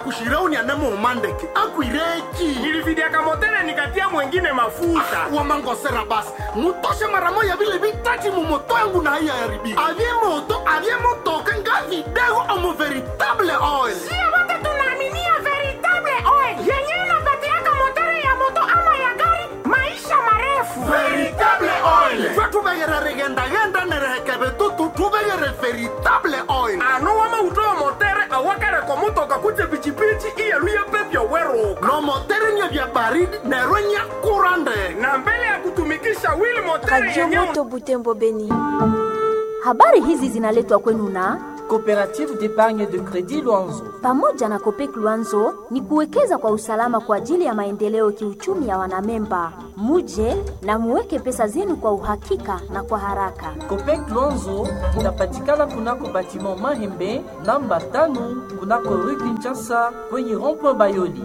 kushirauni anamo umandeke akwireki nilividia kamotele nikatia mwengine mafuta wamangosera basi mutoshe mara moja vile vitati mumoto yangu na haiya yaribi avye motoka nga vidego omo veritable oil. Sio wote tunaaminia veritable oil yenye inapatiaka motori ya moto ama ya gari maisha marefu. Veritable oil fwe tuvegere rigenda nerehekeve tutu tuvegere veritable oil ano wama utoa motere awakare komutoka kuje pichipichi iyeluye pepyo weruka no motere nye vya baridi nerwenya kurande na mbele ya kutumikisha wili motere Radio Moto Butembo Beni. Habari hizi zinaletwa kwenu na Coopérative d'épargne de crédit Luanzo. pamoja na Kopek Luanzo ni kuwekeza kwa usalama kwa ajili ya maendeleo kiuchumi ya wanamemba. Muje na muweke pesa zenu kwa uhakika na kwa haraka. Copec Luanzo inapatikana kunako batiment Mahembe namba 5 kunako rue Kinshasa kwenye rond-point Bayoli.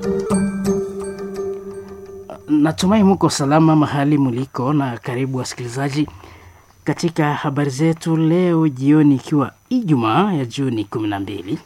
Natumai muko salama mahali muliko na karibu wasikilizaji katika habari zetu leo jioni, ikiwa Ijumaa ya Juni 12.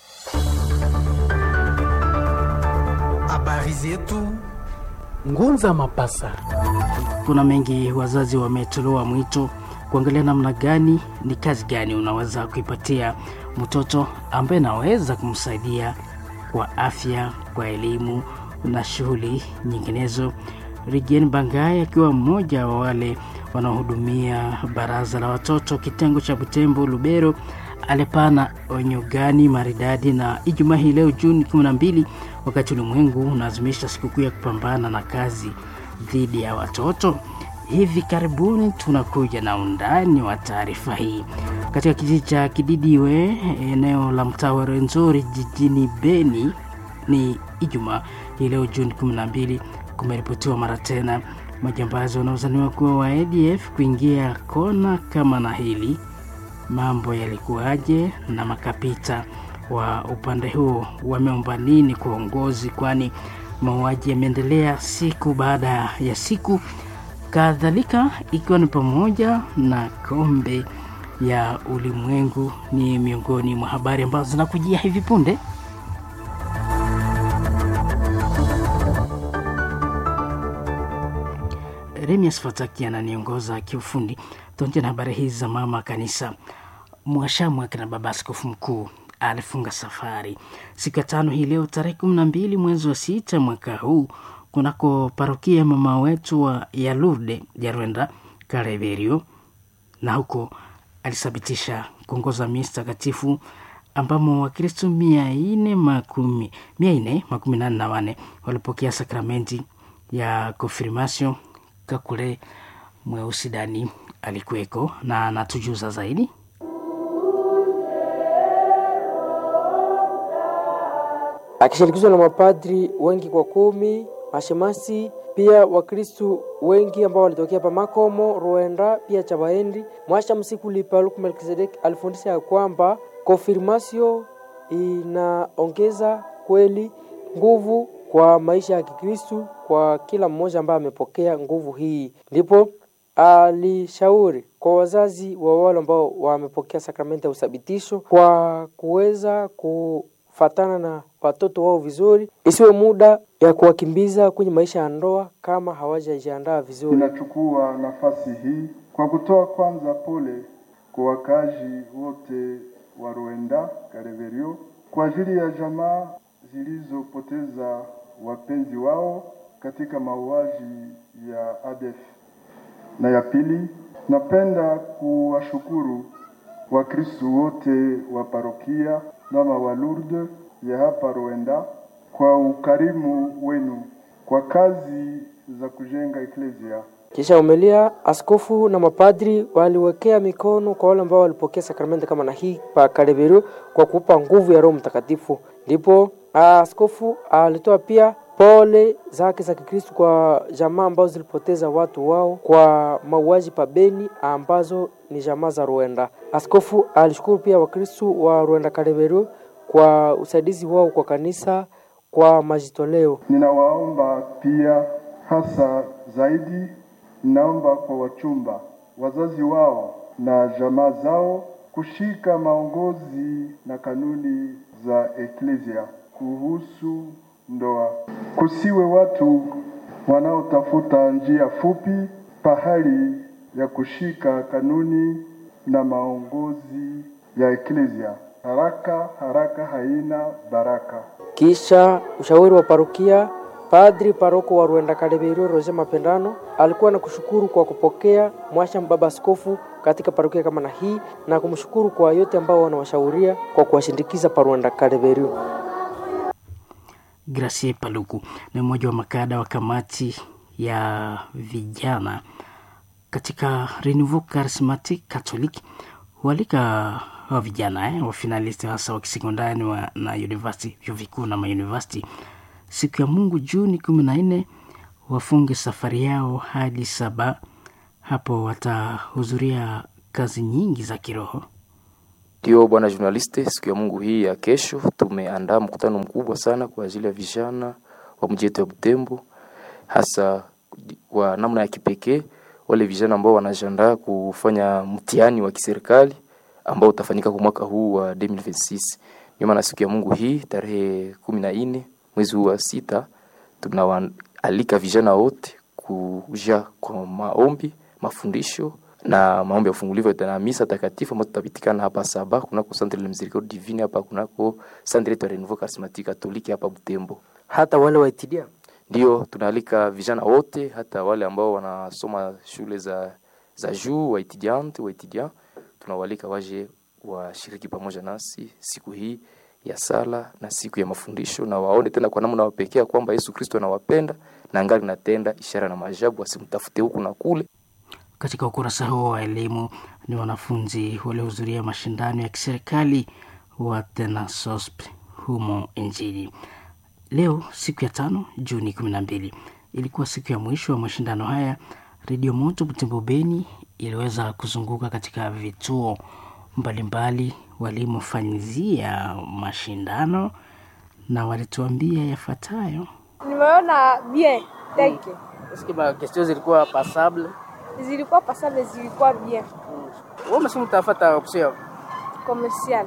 Habari zetu Ngunza Mapasa. Kuna mengi, wazazi wametolewa mwito kuangalia namna gani, ni kazi gani unaweza kuipatia mtoto ambaye naweza kumsaidia kwa afya, kwa elimu na shughuli nyinginezo. Rigien Bangai akiwa mmoja wa wale wanaohudumia baraza la watoto kitengo cha Butembo Lubero alepana onyo gani maridadi na Ijumaa hii leo Juni 12, wakati ulimwengu unaadhimisha sikukuu ya kupambana na kazi dhidi ya watoto. Hivi karibuni tunakuja na undani wa taarifa hii. Katika kijiji cha Kididiwe, eneo la mtaa wa Rwenzori jijini Beni, ni Ijumaa hii leo Juni 12, kumeripotiwa mara tena majambazi wanaozaniwa kuwa wa ADF kuingia kona kama na hili. Mambo yalikuwaje na makapita wa upande huo wameomba nini kwa uongozi, kwani mauaji yameendelea siku baada ya siku, kadhalika ikiwa ni pamoja na kombe ya ulimwengu, ni miongoni mwa habari ambazo zinakujia hivi punde. Remias Fataki ananiongoza kiufundi. Tuanze na habari hizi za mama kanisa. Mwashamu wake na baba askofu mkuu alifunga safari siku ya 5 hii leo tarehe 12 mwezi wa 6 mwaka huu kunako parokia mama wetu wa ya Lourdes ya Rwanda Kareverio, na huko alisabitisha kuongoza misa takatifu ambamo Wakristo 484 walipokea sakramenti ya konfirmasyon. Kakule Mweusi Dani alikuweko na anatujuza zaidi. Akishirikishwa na mapadri wengi kwa 10, mashemasi pia Wakristo wengi ambao walitokea pa Makomo, Rwanda pia Chabaendi, Mwasha Msikuli Paluku Melkizedek alifundisha ya kwamba konfirmasyo inaongeza kweli nguvu kwa maisha ya Kikristo kwa kila mmoja ambaye amepokea nguvu hii. Ndipo alishauri kwa wazazi wa wale ambao wamepokea sakramenti ya uthabitisho kwa kuweza kufatana na watoto wao vizuri, isiwe muda ya kuwakimbiza kwenye maisha ya ndoa kama hawajajiandaa vizuri. Ninachukua nafasi hii kwa kutoa kwanza pole kwa wakazi wote wa Rwanda Kareverio kwa ajili ya jamaa zilizopoteza wapenzi wao katika mauaji ya ADF. Na ya pili, napenda kuwashukuru Wakristo wote wa parokia mama wa Lourdes ya hapa Rwanda kwa ukarimu wenu kwa kazi za kujenga eklesia. Kisha umelia askofu na mapadri waliwekea mikono kwa wale ambao walipokea sakramenti kama na hii pa Kareverio kwa kupa nguvu ya Roho Mtakatifu. Ndipo askofu alitoa pia pole zake za Kikristo kwa jamaa ambazo zilipoteza watu wao kwa mauaji pa Beni ambazo ni jamaa za Rwanda. Askofu alishukuru pia Wakristo wa Rwanda Kareverio kwa usaidizi wao kwa kanisa kwa majitoleo. Ninawaomba pia hasa zaidi, naomba kwa wachumba, wazazi wao na jamaa zao kushika maongozi na kanuni za eklesia kuhusu ndoa. Kusiwe watu wanaotafuta njia fupi pahali ya kushika kanuni na maongozi ya Eklezia. Haraka haina baraka. Kisha ushauri wa parokia, Padri Paroko wa Ruenda Kaleberio Roger Mapendano alikuwa na kushukuru kwa kupokea mwasha baba askofu katika parokia kama na hii, na kumshukuru kwa yote ambao wanawashauria kwa kuwashindikiza pa Ruenda Kaleberio. Gracie Paluku ni mmoja wa makada wa kamati ya vijana katika Renouveau Charismatique Catholique. Hualika wa vijana wa finalisti hasa wa kisekondari na university, vyuo vikuu na mauniversity siku ya Mungu Juni 14 wafunge safari yao hadi 7. Hapo watahudhuria kazi nyingi za kiroho. Ndio bwana journaliste, siku ya Mungu hii ya kesho tumeandaa mkutano mkubwa sana kwa ajili ya vijana wa mji wetu wa Butembo, hasa wa namna ya kipekee wale vijana ambao wanajiandaa kufanya mtihani wa kiserikali ambao utafanyika kwa mwaka huu wa 2026. Ndio maana siku ya Mungu hii tarehe 14 mwezi wa 6 tunawaalika vijana wote kuja kwa maombi, mafundisho na maombi ya ufungulivu na misa takatifu ambayo tutapitikana hapa 7 kunako Centre de la Miséricorde Divine, hapa kunako Centre de Renouveau Charismatique Catholique hapa Butembo. Hata wale wa itidia ndio tunaalika vijana wote, hata wale ambao wanasoma shule za juu wa etudiant tunawalika waje washiriki pamoja nasi siku hii ya sala na siku ya mafundisho, na waone tena kwa namna wapekee kwamba Yesu Kristo anawapenda na angali natenda ishara na maajabu, wasimtafute huku na kule. Katika ukurasa huo wa elimu ni wanafunzi waliohudhuria mashindano ya kiserikali wa TENASOSP humo Injili. Leo siku ya 5 Juni 12 ilikuwa siku ya mwisho wa mashindano haya. Radio Moto Butembo Beni iliweza kuzunguka katika vituo mbalimbali walimofanyizia mashindano na walituambia yafuatayo. Nimeona bien teke. Eske ba questions zilikuwa passable? Zilikuwa passable, zilikuwa bien. Wewe msimu utafuata option commercial.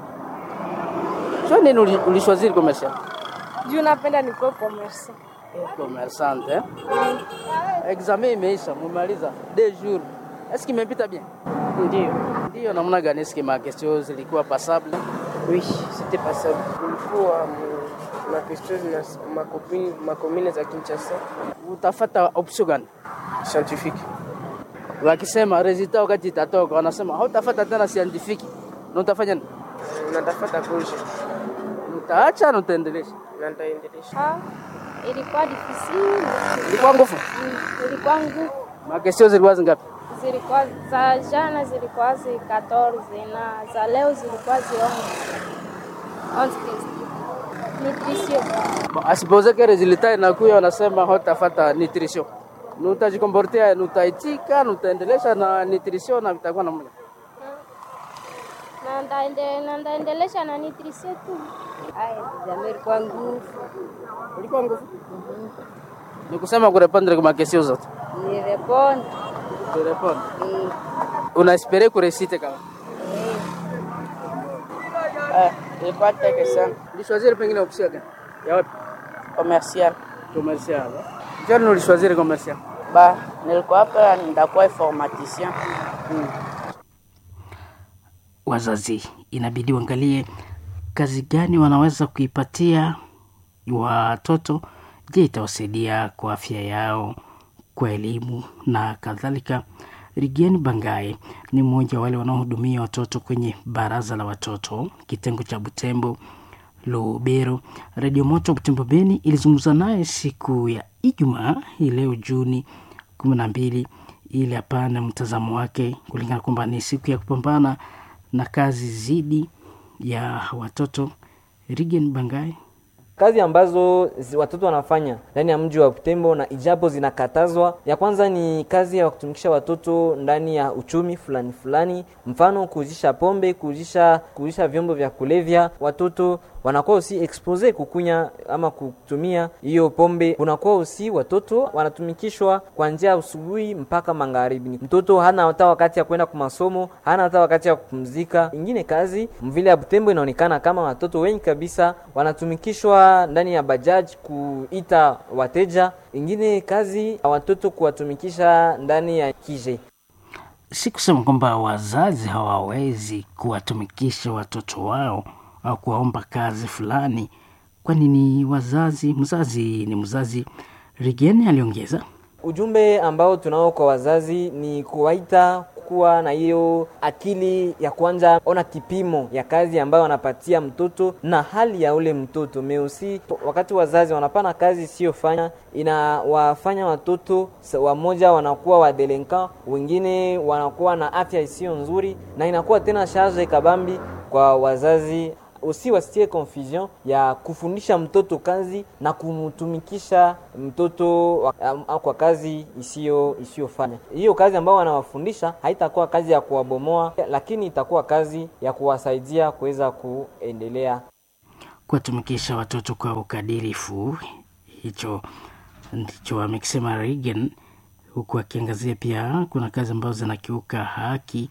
Sio nini ulichoaziri commercial? Juu napenda niko commercial. Commerçant eh? Examen imeisha, mmaliza 2 jours. Est-ce que imepita bien? Ndio, namna gani eske ma questions zilikuwa passable? Oui, c'était passable. Ilikuwa ma questions na ma commune za Kinshasa. Utafuata option gani? Scientifique. Wakisema resultat wakati itatoka wanasema hautafuata tena scientifique. Na utafanya nini? Natafuta projet. Utaacha na utaendelea? Nitaendelea. Ilikuwa difficile. Ilikuwa ngumu. Ilikuwa ngumu. Ma questions zilikuwa ngapi? Zilikuwa za jana zilikuwa 14 na za leo zilikuwa 11. Nutrition. Asipose que resultat inakuwa wanasema hautafuata nutrition. Nutajikomportea, nutaitika, nutaendelea na nutrition na vitakuwa namna. Na ndaendelea na nutrition tu. Jamii ilikuwa ngumu. Ilikuwa ngumu. Ni kusema kurepondre kwa questions zote. Ni répondre. Una espéré que réussite kama? Ilikuwa teke sana. Ulichoaziri pengine option gani? Ya wapi? Commercial. Jana ulichoaziri commercial. Nilikuwa hapa nitakuwa informaticien. Wazazi inabidi waangalie kazi gani wanaweza kuipatia watoto. Je, itawasaidia kwa afya yao, kwa elimu na kadhalika. Rigeni Bangae ni mmoja wale wanaohudumia watoto kwenye baraza la watoto kitengo cha Butembo Lubero. Radio Moto Butembo Beni ilizungumza naye siku ya Ijumaa leo Juni 12 ili apane mtazamo wake kulingana kwamba ni siku ya kupambana na kazi zidi ya watoto. Rigeni Bangae: kazi ambazo watoto wanafanya ndani ya mji wa Butembo na ijapo zinakatazwa. Ya kwanza ni kazi ya kutumikisha watoto ndani ya uchumi fulani, mfano kuuzisha pombe, kuuzisha vyombo vya kulevya. Watoto wanakuwa usi expose kukunya ama kutumia hiyo pombe. Kunakuwa usi watoto wanatumikishwa kuanzia asubuhi mpaka magharibi. Mtoto hana hata wakati ya kwenda kwa masomo, hana hata wakati ya kupumzika. Ingine kazi mvile ya Butembo inaonekana kama watoto wengi kabisa wanatumikishwa kuingia ndani ya bajaji kuita wateja, ingine kazi watoto kuwatumikisha ndani ya kije. Si kusema kwamba wazazi hawawezi kuwatumikisha watoto wao au kuwaomba kazi fulani, kwani ni wazazi, mzazi ni mzazi. Rigeni aliongeza. Ujumbe ambao tunao kwa wazazi ni kuwaita kuwa na hiyo akili ya kwanza, ona kipimo ya kazi ambayo wanapatia mtoto na hali ya ule mtoto. Meusi wakati wazazi wanapana kazi sio fanya, inawafanya watoto wamoja wanakuwa wadelinka, wengine wanakuwa na afya isiyo nzuri, na inakuwa tena charge kabambi kwa wazazi. Wasitie confusion ya kufundisha mtoto kazi na kumtumikisha mtoto kwa kazi isiyofanya. Hiyo kazi ambayo wanawafundisha haitakuwa kazi ya kuwabomoa, lakini itakuwa kazi ya kuwasaidia kuweza kuendelea kuwatumikisha watoto kwa ukadirifu. Hicho ndicho amekisema Reagan, huku akiangazia pia kuna kazi ambazo zinakiuka haki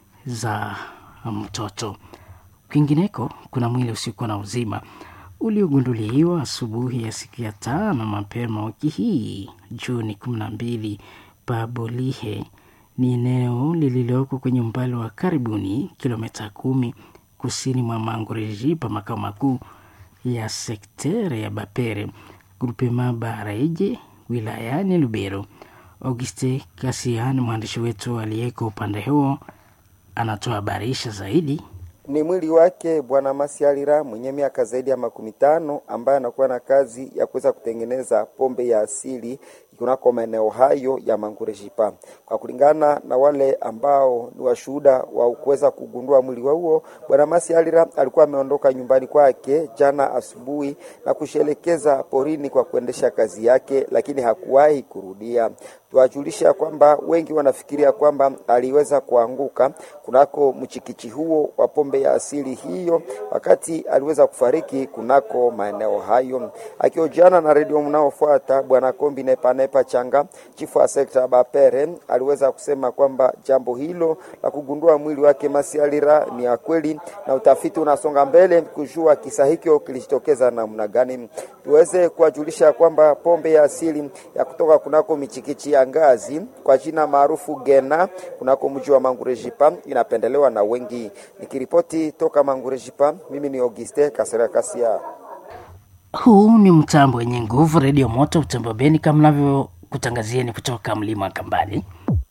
za mtoto. Kwingineko, kuna mwili usiokuwa na uzima uliogunduliwa asubuhi ya siku ya 5 mapema wiki hii Juni 12 Pabolihe. Ni eneo lililoko kwenye umbali wa karibuni kilomita 10 kusini mwa Mangurejipa, makao makuu ya sektere ya Bapere, grupema Bareje, wilayani Lubero. Auguste Kasian, mwandishi wetu aliyeko upande huo, anatoa habarisha zaidi. Ni mwili wake Bwana Masialira mwenye miaka zaidi ya 15 ambaye anakuwa na kazi ya kuweza kutengeneza pombe ya asili kunako maeneo hayo ya Mangurejipa. Kwa kulingana na wale ambao ni washuhuda wa kuweza kugundua mwili huo, Bwana Masialira alikuwa ameondoka nyumbani kwake jana asubuhi na kushelekeza porini kwa kuendesha kazi yake, lakini hakuwahi kurudia. Tuwajulisha kwamba wengi wanafikiria kwamba aliweza kuanguka kunako mchikichi huo wa pombe ya asili hiyo wakati aliweza kufariki kunako maeneo hayo. Akiojana na redio mnaofuata, Bwana Kombi Nepanepa Changa, chifu wa sekta Bapere, aliweza kusema kwamba jambo hilo la kugundua mwili wake Masialira ni ya kweli na utafiti unasonga mbele kujua kisa hicho kilitokeza namna gani. Tuweze kuwajulisha kwamba pombe ya asili ya kutoka kunako michikichi ya ngazi kwa jina maarufu Gena kunako mji wa Mangurejipa inapendelewa na wengi. Nikiripoti toka Mangurejipa, mimi ni Auguste Kasera Kasia. Huu ni mtambo wenye nguvu, Radio Moto Utembo Beni, kama mnavyokutangazieni kutoka mlima Kambali.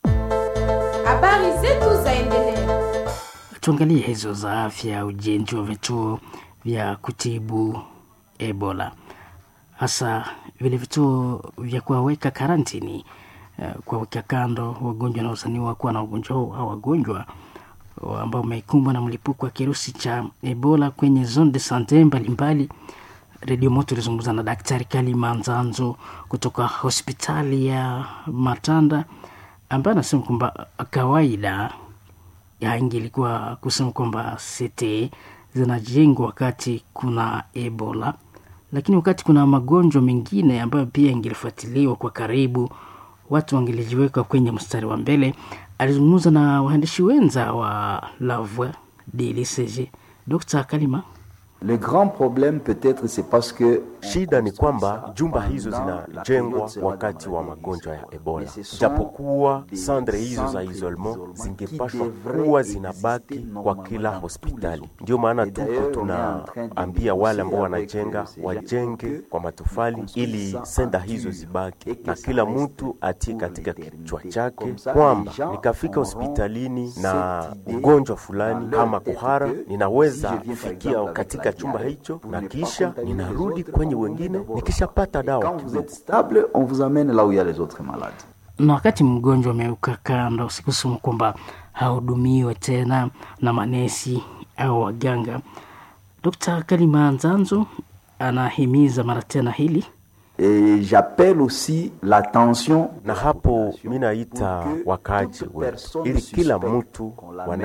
Habari zetu zaendelea. Tuangalie hizo za afya. Ujenzi wa vituo vya kutibu Ebola, hasa vile vituo vya kuwaweka karantini, kuwaweka kando wagonjwa na usaniwa kuwa na ugonjwa huu au wagonjwa ambao wamekumbwa na mlipuko wa kirusi cha Ebola kwenye zone de sante mbalimbali. Radio Moto ilizungumza na Daktari Kalima Nzanzo kutoka hospitali ya Matanda, ambaye anasema kwamba kawaida ingilikuwa kusema kwamba sete zinajengwa wakati kuna Ebola, lakini wakati kuna magonjwa mengine ambayo pia ingilifuatiliwa kwa karibu, watu wangelijiweka kwenye mstari wa mbele. Alizungumza na waandishi wenza wa La Voix de l'ECG. Dr. Kalima: Le grand problème peut-être c'est parce que shida ni kwamba jumba hizo zinajengwa wakati wa magonjwa ya Ebola. Japokuwa sandre hizo za isolement zingepashwa kuwa zinabaki kwa kila hospitali. Ndio maana tuko tunaambia wale ambao wanajenga wajenge kwa matofali ili senda hizo zibaki, na kila mtu atie katika kichwa chake kwamba nikafika hospitalini na ugonjwa fulani kama kuhara, ninaweza kufikia katika chumba hicho na kisha ninarudi kwenye wengine nikishapata dawa. Quand vous êtes stable, on vous amène là où il y a les autres malades. Na wakati mgonjwa ameuka kando, sikusema kwamba hahudumiwe tena na manesi au waganga. Dr. Kalima Nzanzo anahimiza mara tena hili. Et j'appelle aussi l'attention, na hapo mimi naita wakaji ili kila mtu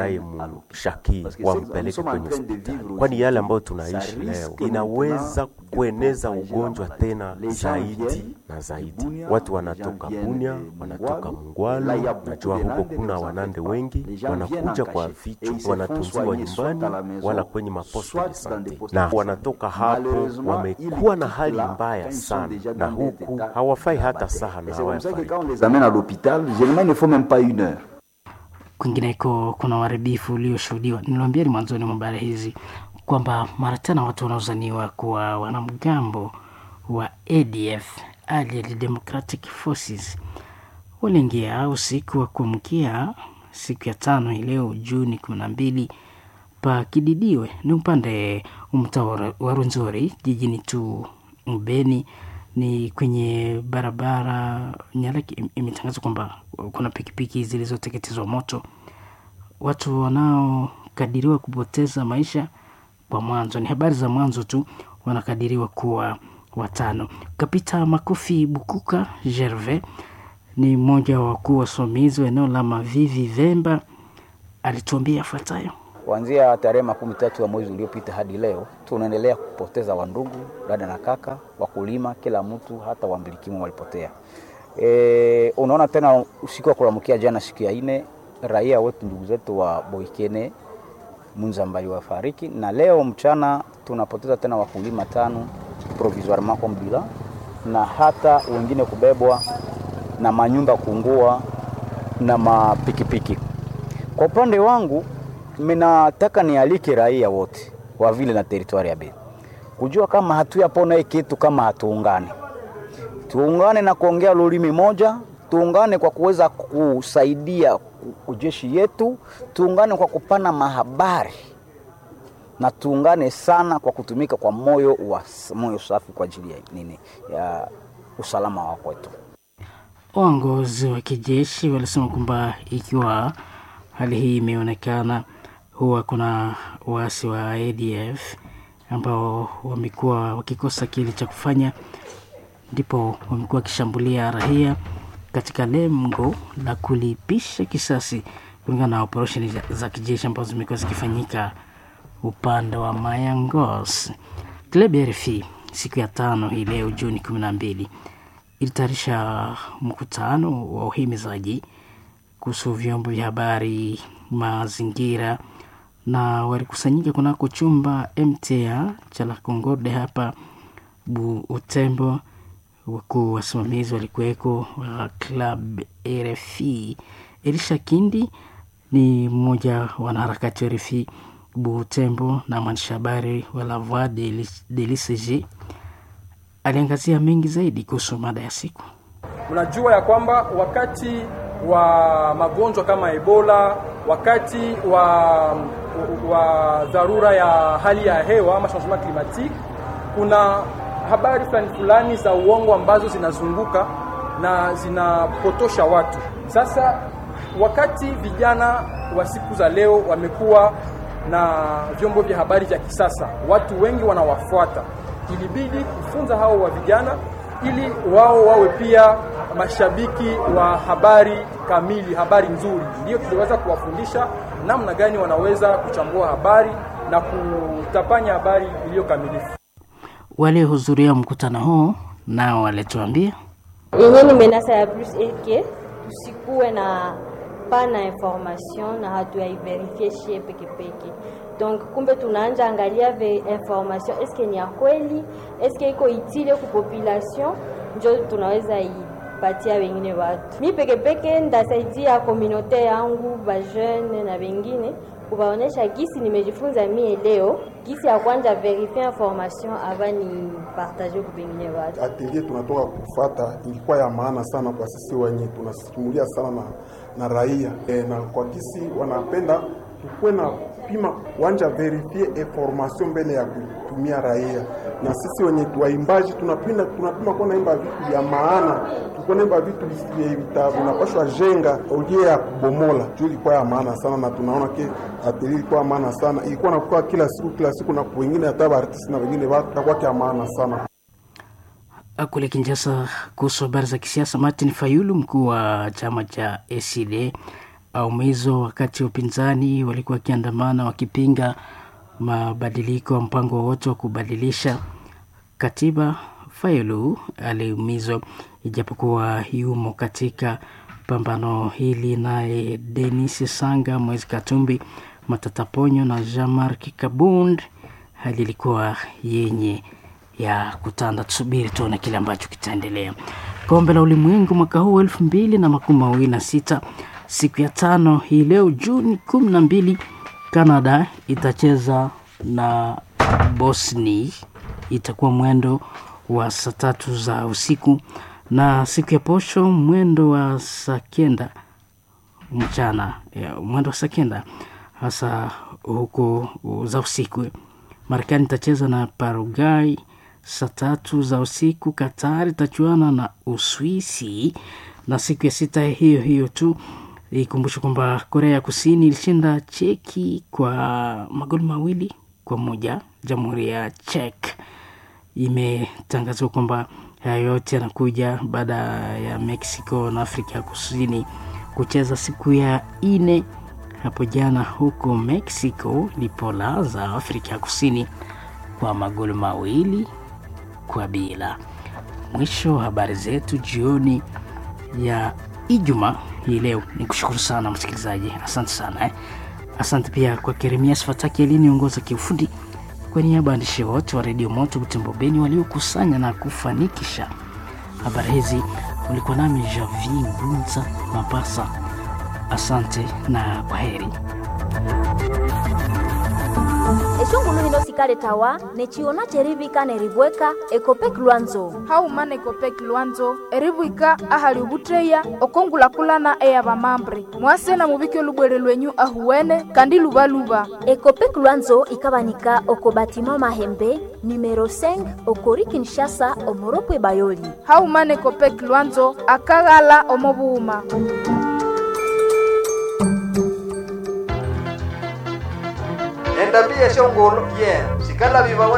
wanayemshaki wampeleke kwenye hospitali, kwani yale ambayo tunaishi leo inaweza kueneza ugonjwa tena zaidi na zaidi. Watu wanatoka Bunia, wanatoka Mungwalu, najua huko kuna Wanande wengi, wanakuja kwa vitu, wanatunziwa nyumbani wala kwenye maposto ya sante, na wanatoka hapo wamekuwa na hali mbaya sana, na huku hawafai hata saha na hawafai. Kwingineko kuna uharibifu ulioshuhudiwa. Niliwaambia ni mwanzoni mwa habari hizi kwamba mara tena watu wanaozaniwa kuwa wanamgambo wa ADF, Allied Democratic Forces, waliingia usiku wa kuamkia siku ya 5 hii leo Juni 12 pa Kididiwe, ni upande mtaa wa Rwenzori jijini tu Beni. Ni kwenye barabara Nyalaki. Imetangazwa kwamba kuna pikipiki zilizoteketezwa moto. Watu wanaokadiriwa kupoteza maisha kwa mwanzo, ni habari za mwanzo tu, wanakadiriwa kuwa 5. Kapita Makofi Bukuka Gervais ni mmoja wa wakuu wasimamizi wa eneo la Mavivi Vemba, alituambia yafuatayo. Kuanzia tarehe 13 ya mwezi uliopita hadi leo tunaendelea kupoteza wandugu, dada na kaka, wakulima, kila mtu, hata wambilikimu walipotea. Unaona tena usiku wa kuamkia jana siku ya 4 raia wetu, ndugu zetu wa Boikene Munzambali wafariki, na leo mchana tunapoteza tena wakulima 5 provisoirement kombila, na hata wengine kubebwa na manyumba kuungua na mapikipiki. Kwa upande wangu minataka nialike raia wote wa vile na territory ya Beni kujua kama hatuyapona kitu kama hatuungane. Tuungane na kuongea lulimi moja, tuungane kwa kuweza kusaidia jeshi yetu, tuungane kwa kupana mahabari, na tuungane sana kwa kutumika kwa moyo safi kwa ajili ya nini, ya usalama wa kwetu. Waongozi wa kijeshi walisema kwamba ikiwa hali hii imeonekana, huwa kuna waasi wa ADF ambao wamekuwa wakikosa kile cha kufanya, ndipo wamekuwa kishambulia raia katika lengo la kulipisha kisasi kulingana na operesheni za kijeshi ambazo zimekuwa zikifanyika upande wa Mayangos. Club RFI siku ya 5 hii leo Juni 12 ilitayarisha mkutano wa uhimizaji kuhusu vyombo vya habari, mazingira, na walikusanyika kunako chumba MTA cha La Concorde hapa Butembo. Wakuu wasimamizi walikuweko wa Club RFI. Elisha Kindi ni mmoja wa wanaharakati wa RFI Butembo na mwandishi habari wa La Voix de l'ICG. Aliangazia mengi zaidi kuhusu mada ya siku. Mnajua ya kwamba wakati wa magonjwa kama Ebola, wakati wa dharura ya hali ya hewa ama changement climatique, kuna habari fulani za uongo ambazo zinazunguka na zinapotosha watu. Sasa wakati vijana wa siku za leo wamekuwa na vyombo vya habari vya kisasa, watu wengi wanawafuata, ilibidi kufunza hao wa vijana ili wao wawe pia mashabiki wa habari kamili, habari nzuri. Ndio tuliweza kuwafundisha namna gani wanaweza kuchambua habari na kutapanya habari iliyo kamilifu. Waliohudhuria mkutano huu nao walituambia yenye ni menasa ya plus eke tusikuwe na pana information na hatu ya verifie shie peke peke. Donc kumbe tunaanza angalia information eske ni ya kweli, eske iko itile ku population, ndio tunaweza ipatia wengine watu. Mi peke peke ndasaidia communauté yangu, ba jeune na wengine kubaonesha gisi nimejifunza mie leo, gisi ya kwanza verifie information avant ni partager kwa wengine watu. Atelier tunatoka kufuata ilikuwa ya maana sana kwa sisi wenye tunasimulia sana na raia na kwa gisi wanapenda tukuwe na pima wanja verifie information mbele ya kutumia raia. Na sisi wenye tuwaimbaji tunapima kwa naimba vitu vya maana, tunaimba vitu vinapaswa jenga olie ya kubomola. Juu ilikuwa ya maana sana, na tunaona ke atelier ilikuwa maana sana, ilikuwa nakuwa kila siku na wengine hata artist na wengine watu kwa kia maana sana. Kule Kinshasa kuhusu habari za kisiasa, Martin Fayulu, mkuu wa chama cha ACD, aumizo wakati upinzani walikuwa kiandamana wakipinga mabadiliko, mpango wote wa kubadilisha Katiba Fayulu aliumizwa ijapokuwa yumo katika pambano hili, naye Denis Sanga, Moise Katumbi, Matata Ponyo na Jean-Marc Kabund hali ilikuwa yenye ya kutanda. Tusubiri tuone kile ambacho kitaendelea. Kombe la ulimwengu mwaka huu 2026 siku ya 5 hii leo Juni 12, Canada itacheza na Bosnia. Itakuwa mwendo wa saa 3 za usiku, na siku ya posho mwendo wa saa 9 mchana, mwendo wa saa 9 hasa huko za usiku. Marekani itacheza na Paraguay saa 3 za usiku. Qatar itachuana na Uswisi, na siku ya 6 hiyo hiyo tu ikumbusha kwamba Korea Kusini ilishinda Cheki kwa magoli 2-1. Jamhuri ya Czech imetangazwa kwamba haya yote yanakuja baada ya Mexico na Afrika Kusini kucheza siku ya 4 hapo jana, huko Mexico ilipolaza Afrika Kusini kwa magoli 2-0. Mwisho habari zetu jioni ya Ijumaa hii leo. Nikushukuru sana msikilizaji, asante sana Asante pia kwa Keremias Fataki aliongoza kiufundi. Kwa niaba ya waandishi wote wa Radio Moto Butembo Beni waliokusanya na kufanikisha habari hizi, ulikuwa nami Javi Ngunza Mapasa. Asante na kwaheri. Eshongulu hino sikale tawa nechiona cherivika neribweka Ekopek Luanzo. Haumana Ekopek Luanzo eribwika ahali ubutreya okongula kulana eya bamambre. Mwase na mubike lubwere lwenyu ahuwene kandi lubaluba. Ekopek Luanzo ikabanika okobatima Mahembe numero 5 okori Kinshasa omoropwe Bayoli. Haumana Ekopek Luanzo akagala omobuuma. Endabie shongolo, yeah, sikala viva